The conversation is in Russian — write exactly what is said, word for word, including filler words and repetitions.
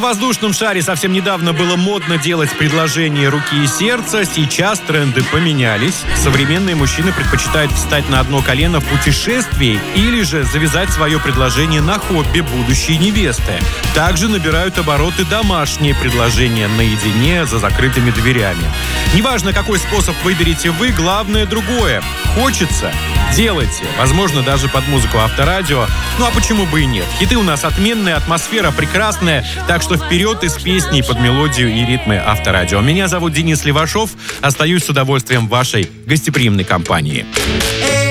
воздушном шаре совсем недавно было модно делать предложение руки и сердца. Сейчас тренды поменялись. Современные мужчины предпочитают встать на одно колено в путешествии или же завязать свое предложение на хобби будущей невесты. Также набирают обороты домашние предложения наедине, за закрытыми дверями. Неважно, какой способ выберете вы, главное другое. Хочется — делайте. Возможно, даже под музыку Авторадио. Ну а почему бы и нет? Хиты у нас отменные, атмосфера прекрасная. Так что вперед из песней под мелодию и ритмы Авторадио. Меня зовут Денис Левашов. Остаюсь с удовольствием в вашей гостеприимной компании.